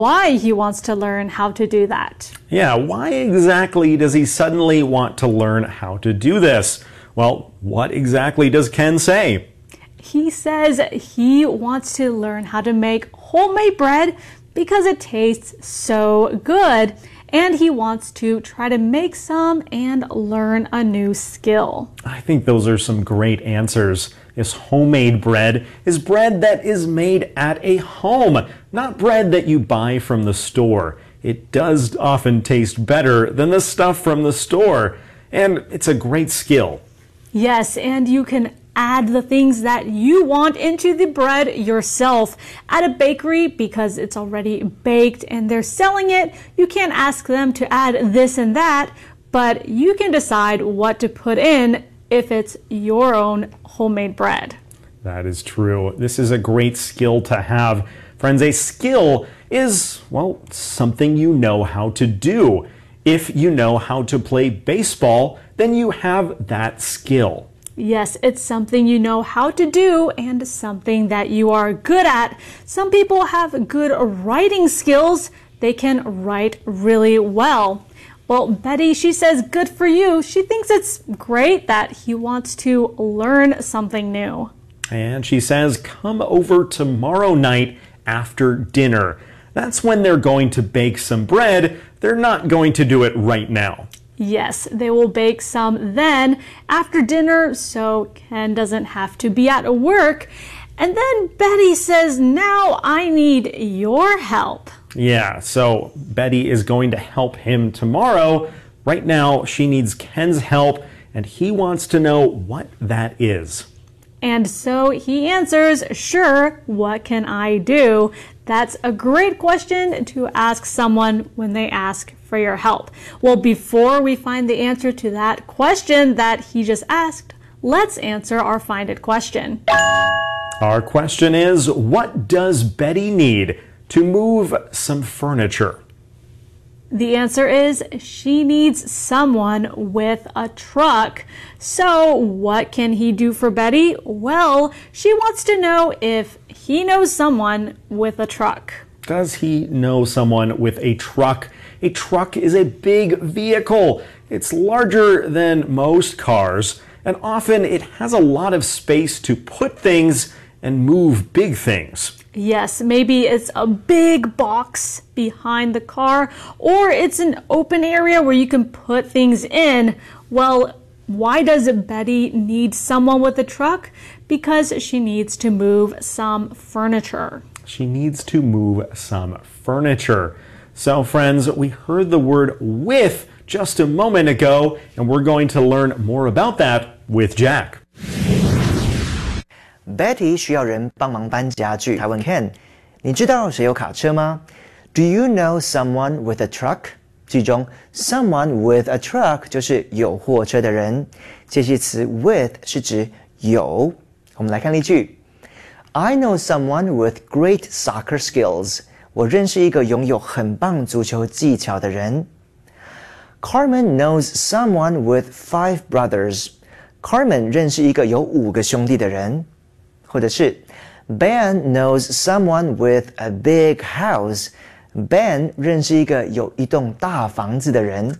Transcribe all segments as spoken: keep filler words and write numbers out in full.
why he wants to learn how to do that. Yeah, why exactly does he suddenly want to learn how to do this? Well, what exactly does Ken say? He says he wants to learn how to make homemade bread because it tastes so good, and he wants to try to make some and learn a new skill. I think those are some great answers. This homemade bread is bread that is made at a home, not bread that you buy from the store. It does often taste better than the stuff from the store, and it's a great skill. Yes, and you can add the things that you want into the bread yourself. At a bakery, because it's already baked and they're selling it, you can't ask them to add this and that, but you can decide what to put in if it's your own homemade bread. That is true. This is a great skill to have. Friends, a skill is, well, something you know how to do. If you know how to play baseball, then you have that skill. Yes, it's something you know how to do and something that you are good at. Some people have good writing skills. They can write really well. Well, Betty, she says good for you. She thinks it's great that he wants to learn something new. And she says, come over tomorrow night after dinner. That's when they're going to bake some bread. They're not going to do it right now. Yes, they will bake some then after dinner, so Ken doesn't have to be at work. And then Betty says, now I need your help. Yeah, so Betty is going to help him tomorrow. Right now, she needs Ken's help, and he wants to know what that is. And so he answers, sure, what can I do? That's a great question to ask someone when they ask for your help. Well, before we find the answer to that question that he just asked, let's answer our Find It question. Our question is, what does Betty need to move some furniture? The answer is she needs someone with a truck. So what can he do for Betty? Well, she wants to know if he knows someone with a truck. Does he know someone with a truck? A truck is a big vehicle. It's larger than most cars, and often it has a lot of space to put things and move big things. Yes, maybe it's a big box behind the car, or it's an open area where you can put things in. Well, why does Betty need someone with a truck? Because she needs to move some furniture. She needs to move some furniture. So, friends, we heard the word with just a moment ago, and we're going to learn more about that with Jack. Betty 需要人帮忙搬家具。他问 Ken， 你知道谁有卡车吗？ Do you know someone with a truck？ 句中 someone with a truck 就是有货车的人。介系词 with 是指有。我们来看例句 I know someone with great soccer skills。 我认识一个拥有很棒足球技巧的人。Carmen knows someone with five brothers。 Carmen 认识一个有五个兄弟的人。或者是 Ben knows someone with a big house. Ben 认识一个有一栋大房子的人。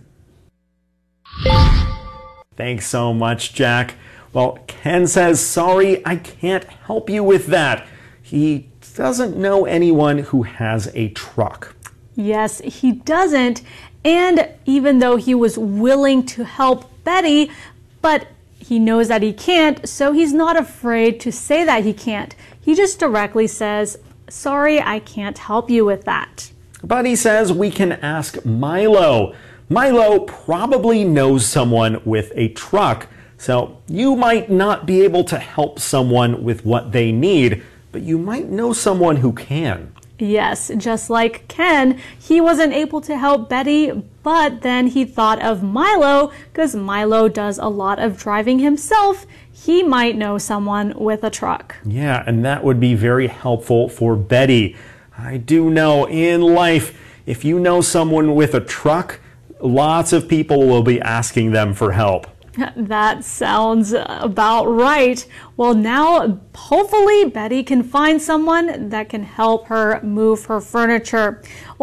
Thanks so much, Jack. Well, Ken says, sorry, I can't help you with that. He doesn't know anyone who has a truck. Yes, he doesn't. And even though he was willing to help Betty, but he knows that he can't, so he's not afraid to say that he can't. He just directly says, sorry, I can't help you with that. But he says we can ask Milo. Milo probably knows someone with a truck, so you might not be able to help someone with what they need, but you might know someone who can. Yes, just like Ken, he wasn't able to help Betty, but then he thought of Milo because Milo does a lot of driving himself. He might know someone with a truck. Yeah, and that would be very helpful for Betty. I do know in life, if you know someone with a truck, lots of people will be asking them for help. That sounds about right. Well, now hopefully Betty can find someone that can help her move her furniture. Well,